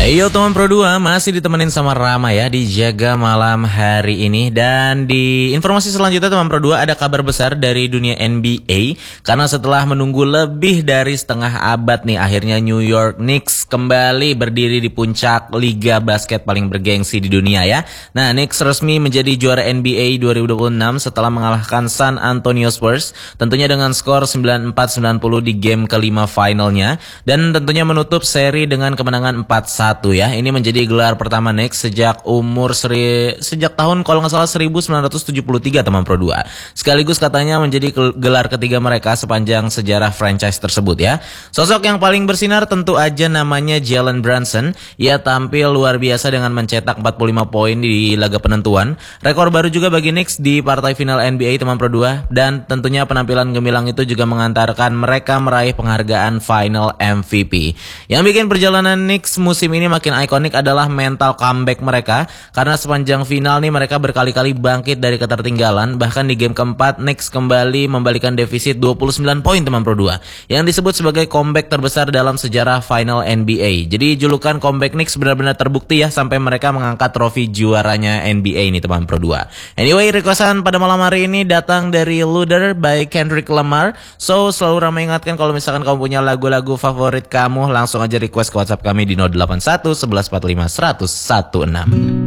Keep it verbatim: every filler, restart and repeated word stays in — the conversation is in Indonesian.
Hey yo teman Pro dua, masih ditemenin sama Rama ya di Jaga Malam hari ini. Dan di informasi selanjutnya teman Pro dua, ada kabar besar dari dunia N B A. Karena setelah menunggu lebih dari setengah abad nih, akhirnya New York Knicks kembali berdiri di puncak liga basket paling bergengsi di dunia ya. Nah, Knicks resmi menjadi juara N B A dua ribu dua puluh enam setelah mengalahkan San Antonio Spurs, tentunya dengan skor sembilan puluh empat sembilan puluh di game kelima finalnya. Dan tentunya menutup seri dengan kemenangan empat satu ya. Ini menjadi gelar pertama Knicks sejak umur seri, sejak tahun kalau nggak salah seribu sembilan ratus tujuh puluh tiga teman Pro dua. Sekaligus katanya menjadi gelar ketiga mereka sepanjang sejarah franchise tersebut ya. Sosok yang paling bersinar tentu aja namanya Jalen Brunson. Ia tampil luar biasa dengan mencetak empat puluh lima poin di laga penentuan. Rekor baru juga bagi Knicks di partai final N B A teman Pro dua. Dan tentunya penampilan gemilang itu juga mengantarkan mereka meraih penghargaan final M V P. Yang bikin perjalanan Knicks musim ini makin ikonik adalah mental comeback mereka, karena sepanjang final nih mereka berkali-kali bangkit dari ketertinggalan. Bahkan di game keempat Knicks kembali membalikan defisit dua puluh sembilan poin teman Pro dua, yang disebut sebagai comeback terbesar dalam sejarah final N B A. Jadi julukan comeback Knicks benar-benar terbukti ya, sampai mereka mengangkat trofi juaranya N B A ini teman Pro dua. Anyway, requestan pada malam hari ini datang dari Luder by Kendrick Lamar. So selalu ramai ingatkan kalau misalkan kamu punya lagu-lagu favorit kamu, langsung aja request ke WhatsApp kami di nol delapan satu sebelas empat puluh lima seratus enam belas.